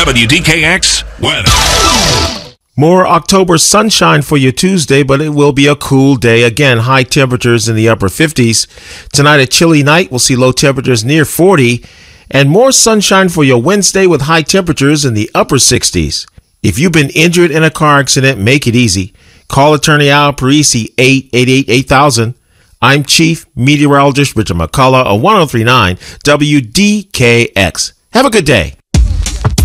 WDKX weather. More October sunshine for your Tuesday, but it will be a cool day. Again, high temperatures in the upper 50s. Tonight, a chilly night. We'll see low temperatures near 40. And more sunshine for your Wednesday with high temperatures in the upper 60s. If you've been injured in a car accident, make it easy. Call attorney Al Parisi, 888-8000. I'm Chief Meteorologist Richard McCullough on 1039 WDKX. Have a good day.